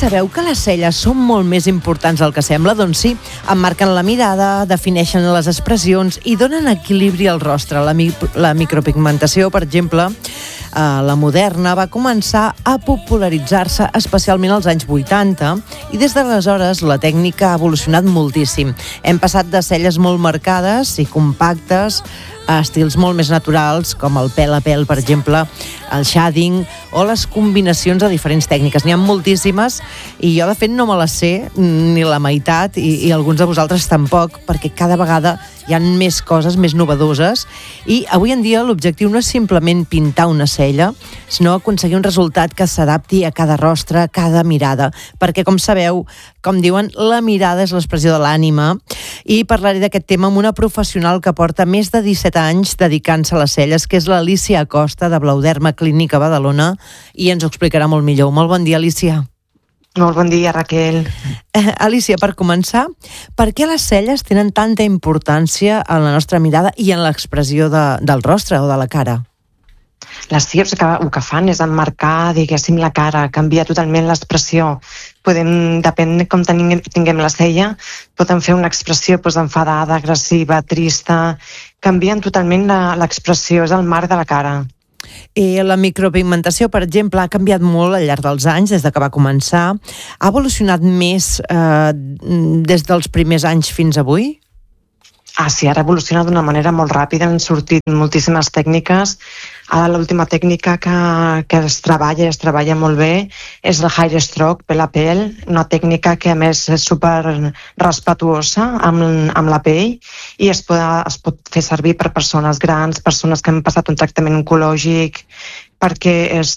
sabeu que les celles són molt més importants del que sembla? Doncs sí, emmarquen la mirada, defineixen les expressions i donen equilibri al rostre. La micropigmentació, per exemple, la moderna, va començar a popularitzar-se especialment als anys 80 i des d'aleshores la tècnica ha evolucionat moltíssim. Hem passat de celles molt marcades i compactes a estils molt més naturals, com el pèl a pèl, per exemple, el shading o les combinacions de diferents tècniques. N'hi ha moltíssimes i jo, de fet, no me les sé ni la meitat i alguns de vosaltres tampoc, perquè cada vegada hi ha més coses, més novedoses, i avui en dia l'objectiu no és simplement pintar una cella, sinó aconseguir un resultat que s'adapti a cada rostre, a cada mirada, perquè, com sabeu, com diuen, la mirada és l'expressió de l'ànima, i parlaré d'aquest tema amb una professional que porta més de 17 anys dedicant-se a les celles, que és l'Alícia Acosta, de Blauderma Clínica Badalona, i ens ho explicarà molt millor. Molt bon dia, Alícia. Molt bon dia, Raquel. Alícia, per començar, per què les celles tenen tanta importància en la nostra mirada i en l'expressió del rostre o de la cara? Les celles el que fan és emmarcar, diguéssim, la cara, canviar totalment l'expressió. Depèn de com tinguem la cella, podem fer una expressió enfadada, agressiva, trista. Canvien totalment l'expressió, és el marc de la cara. I la micropigmentació, per exemple, ha canviat molt al llarg dels anys, des que va començar. Ha evolucionat més des dels primers anys fins avui? Sí, ara evoluciona d'una manera molt ràpida, han sortit moltíssimes tècniques. Ara l'última tècnica que es treballa molt bé és el hair stroke, pèl a pèl, una tècnica que a més és super respetuosa amb la pell i es pot fer servir per persones grans, persones que han passat un tractament oncològic, perquè és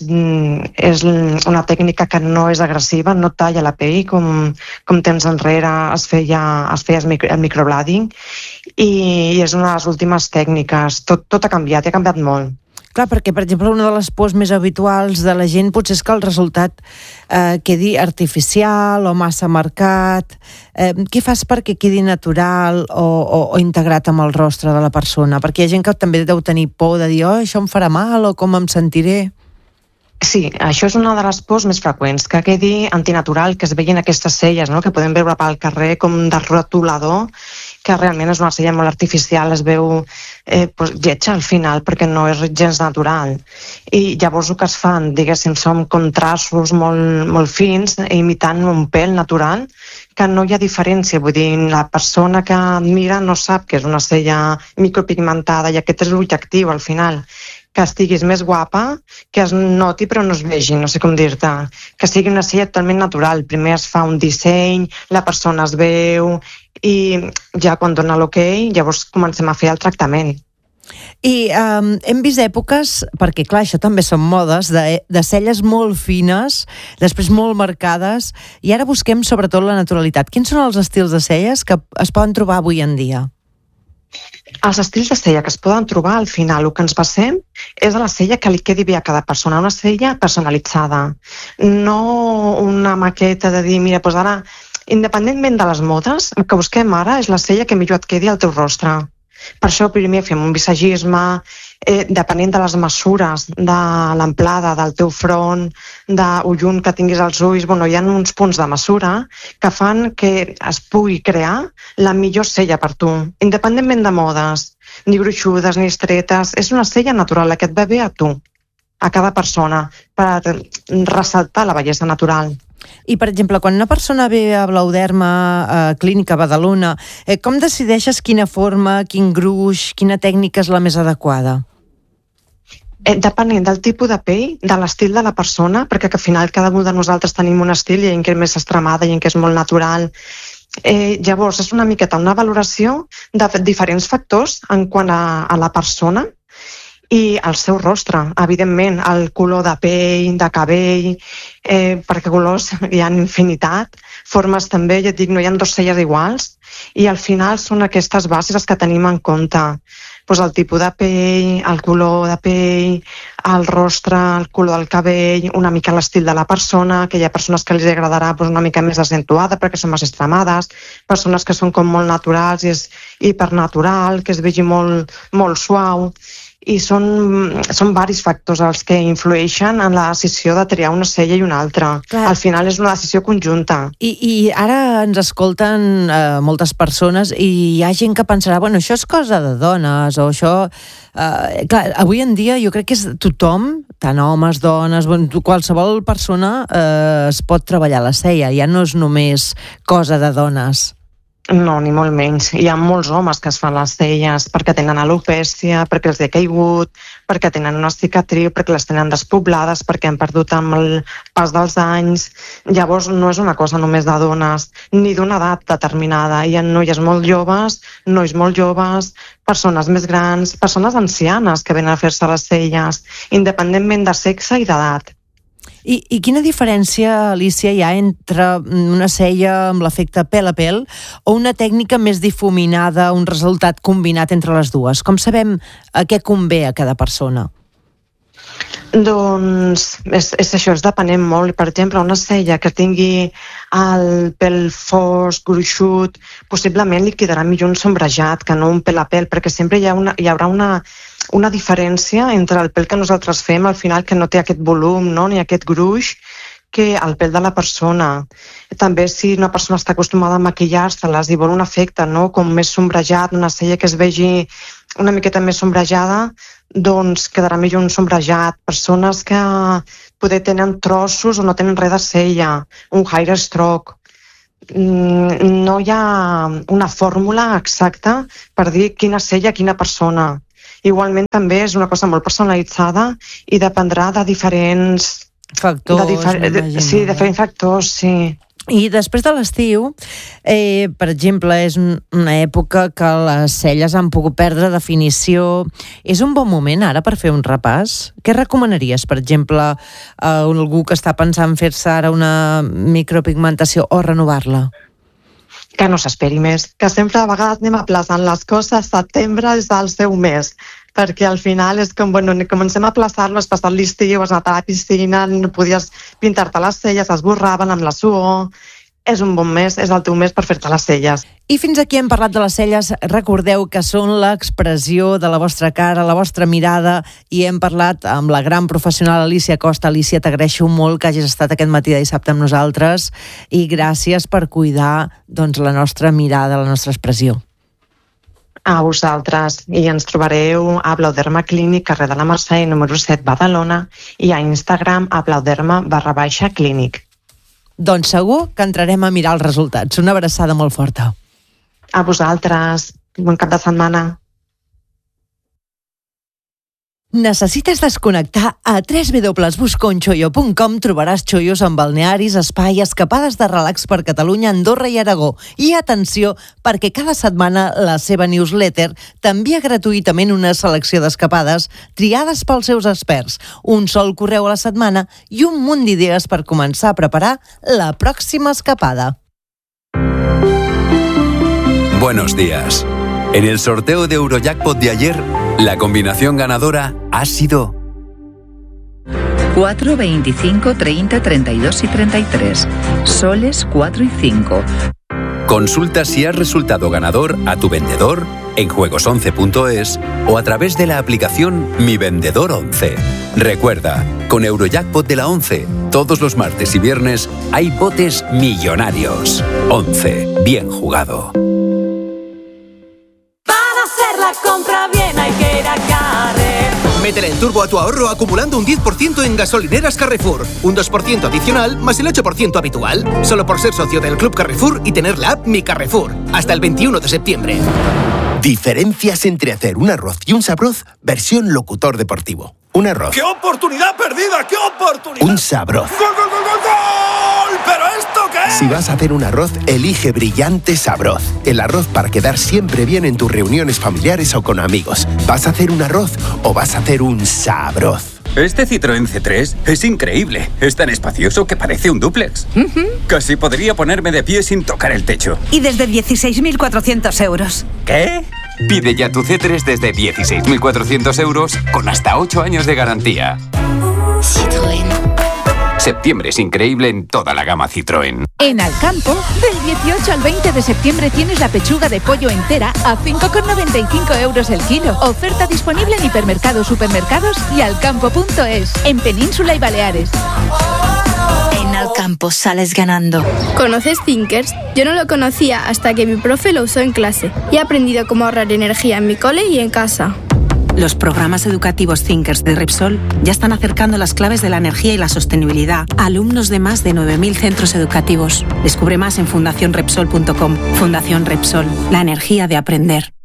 una tècnica que no és agressiva, no talla la pell com temps enrere es feia el microblading, i és una de les últimes tècniques. Tot ha canviat, i ha canviat molt. Clar, perquè, per exemple, una de les pors més habituals de la gent potser és que el resultat quedi artificial o massa marcat. Què fas perquè quedi natural o integrat amb el rostre de la persona? Perquè hi ha gent que també deu tenir por de dir això em farà mal o com em sentiré. Sí, això és una de les pors més freqüents, que quedi antinatural, que es vegin aquestes celles, no?, que podem veure pel carrer com de rotulador, que realment és una cella molt artificial, es veu lletja al final, perquè no és gens natural. I llavors el que es fan, diguéssim, són contrastos molt fins, imitant un pèl natural, que no hi ha diferència. Vull dir, la persona que mira no sap que és una cella micropigmentada, i aquest és l'objectiu al final, que estiguis més guapa, que es noti però no es vegi, no sé com dir-te, que sigui una cella totalment natural. Primer es fa un disseny, la persona es veu, i ja quan dona l'ok, llavors comencem a fer el tractament. I hem vist èpoques, perquè clar, això també són modes, de celles molt fines, després molt marcades, i ara busquem sobretot la naturalitat. Quins són els estils de celles que es poden trobar avui en dia? Els estils de cella que es poden trobar, al final, el que ens basem és a la cella que li quedi bé a cada persona, una cella personalitzada, no una maqueta de dir, mira, doncs ara, independentment de les modes, el que busquem ara és la cella que millor et quedi al teu rostre. Per això primer fem un visagisme, depenent de les mesures, de l'amplada del teu front, del lluny que tinguis als ulls, hi ha uns punts de mesura que fan que es pugui crear la millor cella per tu, independentment de modes, ni gruixudes ni estretes. És una cella natural, la que et va bé a tu, a cada persona, per ressaltar la bellesa natural. I, per exemple, quan una persona ve a Blauderma Clínica Badalona, com decideixes quina forma, quin gruix, quina tècnica és la més adequada? Depenent del tipus de pell, de l'estil de la persona, perquè al final cada un de nosaltres tenim un estil, i en què és més extremada i en què és molt natural. Llavors, és una miqueta una valoració de diferents factors en quant a la persona i el seu rostre, evidentment, el color de pell, de cabell, perquè colors hi ha infinitat, formes també, ja et dic, no hi ha dues celles iguals, i al final són aquestes bases les que tenim en compte. Doncs el tipus de pell, el color de pell, el rostre, el color del cabell, una mica l'estil de la persona, que hi ha persones que els agradarà una mica més acentuada perquè són més extremades, persones que són com molt naturals i és hipernatural, que es vegi molt, molt suau. i són varis factors els que influeixen en la decisió de triar una cella i una altra. Clar. Al final és una decisió conjunta. I ara ens escolten moltes persones i hi ha gent que pensarà, bueno, això és cosa de dones, o això... clar, avui en dia jo crec que és tothom, tant homes, dones, qualsevol persona es pot treballar la cella, ja no és només cosa de dones. No, ni molt menys. Hi ha molts homes que es fan les celles perquè tenen alopècia, perquè els ha caigut, perquè tenen una cicatriu, perquè les tenen despoblades, perquè han perdut amb el pas dels anys. Llavors no és una cosa només de dones, ni d'una edat determinada. Hi ha noies molt joves, nois molt joves, persones més grans, persones ancianes que venen a fer-se les celles, independentment de sexe i d'edat. I quina diferència, Alicia, hi ha entre una cella amb l'efecte pèl a pèl o una tècnica més difuminada, un resultat combinat entre les dues? Com sabem a què convé a cada persona? Doncs és això, és depenent molt. Per exemple, una cella que tingui el pèl fosc, gruixut, possiblement li quedarà millor un sombrejat que no un pèl a pèl, perquè sempre hi haurà una diferència entre el pèl que nosaltres fem al final, que no té aquest volum, no? Ni aquest gruix, que el pèl de la persona. També si una persona està acostumada a maquillar-se-les i vol un efecte, no? Com més sombrejat, una cella que es vegi una miqueta més sombrejada, doncs quedarà millor un sombrejat. Persones que poder tenen trossos o no tenen res de cella, un hair stroke. No hi ha una fórmula exacta per dir quina cella a quina persona. Igualment també és una cosa molt personalitzada i dependrà de diferents factors. Diferents factors, sí. I després de l'estiu, per exemple, és una època que les celles han pogut perdre definició. És un bon moment ara per fer un repàs? Què recomanaries, per exemple, a algú que està pensant fer-se ara una micropigmentació o renovar-la? Que no s'esperi més, que sempre a vegades anem aplaçant les coses, setembre és el seu mes, perquè al final és com, bueno, comencem a aplaçar-lo, has passat l'estiu, has anat a la piscina, no podies pintar-te les celles, esborraven amb la suor. És un bon mes, és el teu mes per fer-te les celles. I fins aquí hem parlat de les celles. Recordeu que són l'expressió de la vostra cara, la vostra mirada, i hem parlat amb la gran professional Alicia Costa. Alicia, t'agraeixo molt que hagis estat aquest matí de dissabte amb nosaltres i gràcies per cuidar doncs, la nostra mirada, la nostra expressió. A vosaltres, i ens trobareu a Blauderma Clínic, carrer de la Mercè, número 7, Badalona, i a Instagram a blauderma_clínic. Doncs segur que entrarem a mirar els resultats. Una abraçada molt forta. A vosaltres. Bon cap de setmana. Necessites desconnectar? A www.busconxollo.com trobaràs xollos en balnearis, espai, escapades de relax per Catalunya, Andorra i Aragó. I atenció, perquè cada setmana la seva newsletter t'envia gratuïtament una selecció d'escapades triades pels seus experts. Un sol correu a la setmana i un munt d'idees per començar a preparar la pròxima escapada. Buenos días. En el sorteo de Eurojackpot de ayer, la combinación ganadora ha sido 4, 25, 30, 32 y 33. Soles 4 y 5. Consulta si has resultado ganador a tu vendedor en juegos11.es o a través de la aplicación Mi Vendedor 11. Recuerda, con Eurojackpot de la 11, todos los martes y viernes hay botes millonarios. 11. Bien jugado. Compra bien, hay que ir a Carrefour. Métele el turbo a tu ahorro acumulando un 10% en gasolineras Carrefour. Un 2% adicional más el 8% habitual. Solo por ser socio del Club Carrefour y tener la app Mi Carrefour. Hasta el 21 de septiembre. Diferencias entre hacer un arroz y un sabroz, versión locutor deportivo. Un arroz. ¡Qué oportunidad perdida! ¡Qué oportunidad! Un sabroz. ¡Gol, gol, gol, gol, gol! ¿Pero esto qué es? Si vas a hacer un arroz, elige Brillante Sabroz. El arroz para quedar siempre bien en tus reuniones familiares o con amigos. ¿Vas a hacer un arroz o vas a hacer un sabroz? Este Citroën C3 es increíble. Es tan espacioso que parece un dúplex. Casi podría ponerme de pie sin tocar el techo. Y desde 16.400 euros. ¿Qué? Pide ya tu C3 desde 16.400 euros con hasta 8 años de garantía. Citroën. Septiembre es increíble en toda la gama Citroën. En Alcampo, del 18 al 20 de septiembre tienes la pechuga de pollo entera a 5,95 euros el kilo. Oferta disponible en hipermercados, supermercados y alcampo.es, en Península y Baleares. En Alcampo sales ganando. ¿Conoces Thinkers? Yo no lo conocía hasta que mi profe lo usó en clase y he aprendido cómo ahorrar energía en mi cole y en casa. Los programas educativos Thinkers de Repsol ya están acercando las claves de la energía y la sostenibilidad a alumnos de más de 9.000 centros educativos. Descubre más en fundacionrepsol.com. Fundación Repsol, la energía de aprender.